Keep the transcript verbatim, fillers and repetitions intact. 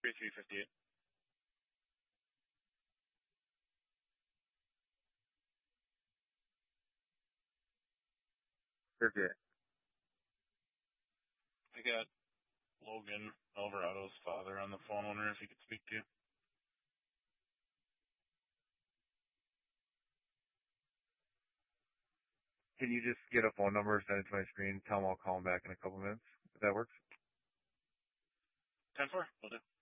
three fifty-eight. fifty-eight. I got Logan Alvarado's father on the phone. Wonder if he could speak to you. Can you just get a phone number, send it to my screen, tell him I'll call him back in a couple minutes, if that works? ten four, will do.